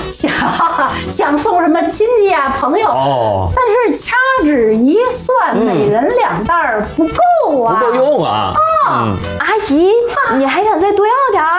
想送什么亲戚啊朋友，但是掐指一算，每人2袋不够啊， 不够用啊。 阿姨，你还想再多要点？